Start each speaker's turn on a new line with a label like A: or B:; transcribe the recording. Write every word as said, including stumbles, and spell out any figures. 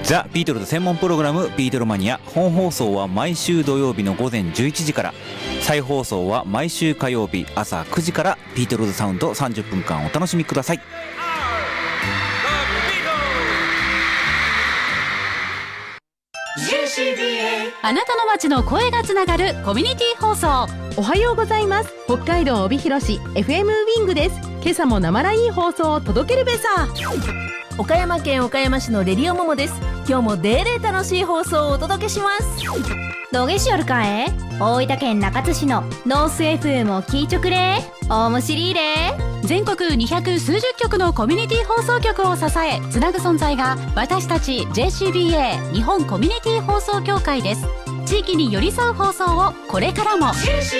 A: ザ・ビートルズ専門プログラムビートルマニア。本放送は毎週土曜日の午前じゅういちじから、再放送は毎週火曜日朝くじから。ビートルズサウンドさんじゅっぷんかんお楽しみください。
B: あなたの街の声がつながるコミュニティ放送。
C: おはようございます。北海道帯広市 エフエム ウィングです。今朝も生ライン放送を届けるべさ。
D: 岡山県岡山市のレディオモモです。今日もデーレー楽しい放送をお届けします。
E: どげしよるかえ。大分県中津市のノース エフエム を聞いちょくれ。おもしりーれ。
B: 全国にひゃくすうじゅっきょくのコミュニティ放送局を支えつなぐ存在が私たち ジェイシービーエー 日本コミュニティ放送協会です。地域に寄り添う放送をこれからも